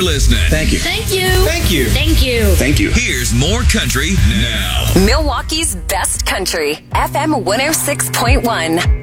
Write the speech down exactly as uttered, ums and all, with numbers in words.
listening. Thank you. Thank you. Thank you. Thank you. Thank you. Here's more country now. Milwaukee's best country, F M one oh six point one.